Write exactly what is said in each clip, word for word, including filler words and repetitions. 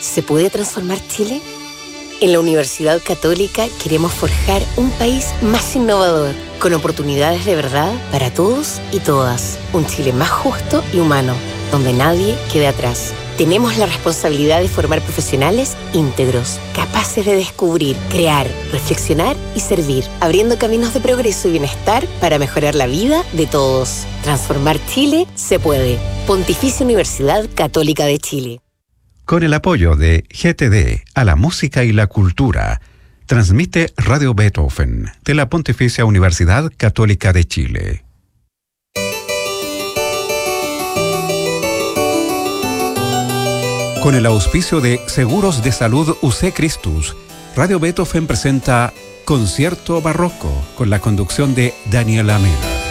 ¿Se puede transformar Chile? En la Universidad Católica queremos forjar un país más innovador, con oportunidades de verdad para todos y todas. Un Chile más justo y humano, donde nadie quede atrás. Tenemos la responsabilidad de formar profesionales íntegros, capaces de descubrir, crear, reflexionar y servir, abriendo caminos de progreso y bienestar para mejorar la vida de todos. Transformar Chile se puede. Pontificia Universidad Católica de Chile. Con el apoyo de G T D a la música y la cultura, transmite Radio Beethoven de la Pontificia Universidad Católica de Chile. Con el auspicio de Seguros de Salud U C Christus, Radio Beethoven presenta Concierto Barroco con la conducción de Daniela Miller.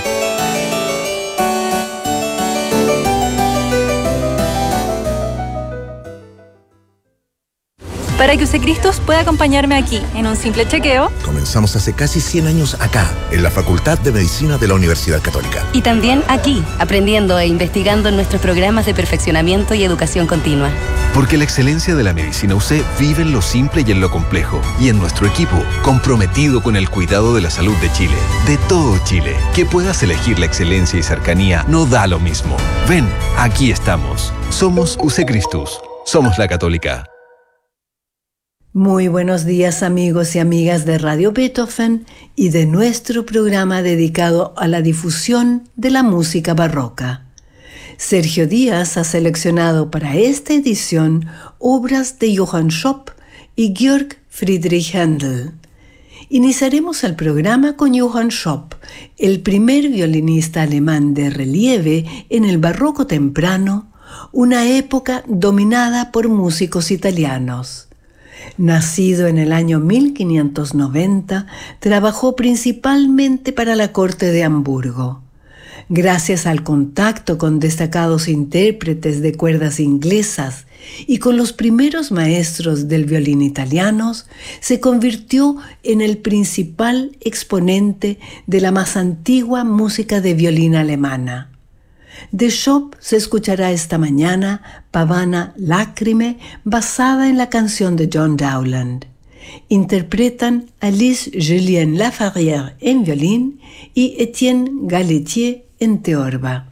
Para que U C Christus pueda acompañarme aquí en un simple chequeo. Comenzamos hace casi cien años acá, en la Facultad de Medicina de la Universidad Católica. Y también aquí, aprendiendo e investigando en nuestros programas de perfeccionamiento y educación continua. Porque la excelencia de la medicina U C vive en lo simple y en lo complejo. Y en nuestro equipo, comprometido con el cuidado de la salud de Chile. De todo Chile. Que puedas elegir la excelencia y cercanía no da lo mismo. Ven, aquí estamos. Somos U C Christus. Somos la Católica. Muy buenos días, amigos y amigas de Radio Beethoven y de nuestro programa dedicado a la difusión de la música barroca. Sergio Díaz ha seleccionado para esta edición obras de Johann Schopp y Georg Friedrich Händel. Iniciaremos el programa con Johann Schopp, el primer violinista alemán de relieve en el barroco temprano, una época dominada por músicos italianos. Nacido en el año mil quinientos noventa, trabajó principalmente para la corte de Hamburgo. Gracias al contacto con destacados intérpretes de cuerdas inglesas y con los primeros maestros del violín italianos, se convirtió en el principal exponente de la más antigua música de violín alemana. De Schopp se escuchará esta mañana Pavana Lacrime, basada en la canción de John Dowland. Interpretan Alice Julien Laferrière en violín y Etienne Galetier en teorba.